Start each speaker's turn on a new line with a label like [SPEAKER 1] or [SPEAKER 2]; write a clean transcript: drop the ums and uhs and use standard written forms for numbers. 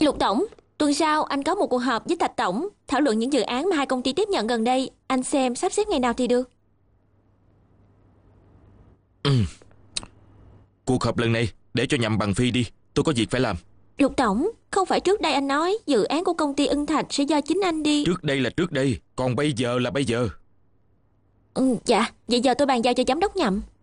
[SPEAKER 1] Lục Tổng, tuần sau anh có một cuộc họp với Thạch Tổng, thảo luận những dự án mà hai công ty tiếp nhận gần đây. Anh xem sắp xếp ngày nào thì được.
[SPEAKER 2] Cuộc họp lần này để cho nhậm bằng Phi đi, tôi có việc phải làm.
[SPEAKER 1] Lục Tổng, không phải trước đây anh nói dự án của công ty Ưng Thạch sẽ do chính anh đi.
[SPEAKER 2] Trước đây là trước đây, còn bây giờ là bây giờ.
[SPEAKER 1] Dạ, vậy giờ tôi bàn giao cho giám đốc Nhậm.